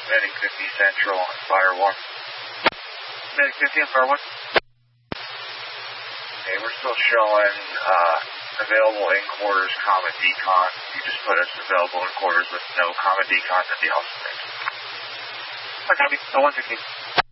Medic 50 Central on Fire 1. Medic 50 on Fire 1. Okay, we're still showing available in quarters, common decon. You just put us available in quarters with no common decon, that'd be awesome. I copy. 160.